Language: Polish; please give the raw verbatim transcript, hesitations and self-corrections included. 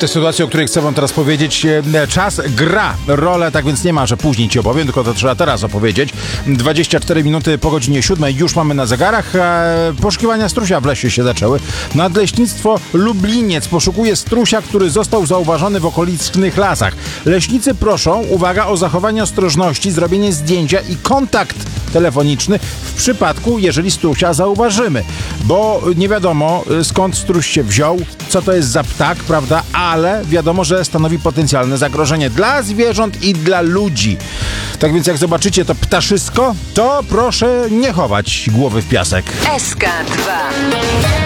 tej sytuacji, o której chcę wam teraz powiedzieć, czas gra rolę, tak więc nie ma, że później ci opowiem, tylko to trzeba teraz opowiedzieć. dwadzieścia cztery minuty po godzinie siódmej już mamy na zegarach. Poszukiwania strusia w lesie się zaczęły. Nadleśnictwo Lubliniec poszukuje strusia, który został zauważony w okolicznych lasach. Leśnicy proszą, uwaga, o zachowanie ostrożności, zrobienie zdjęcia i kontakt telefoniczny w przypadku, jeżeli strusia zauważymy. Bo nie wiadomo, skąd struś się wziął, co to jest za ptak, prawda? Ale wiadomo, że stanowi potencjalne zagrożenie dla zwierząt i dla ludzi. Tak więc jak zobaczycie to ptaszysko, to proszę nie chować głowy w piasek. S K dwa.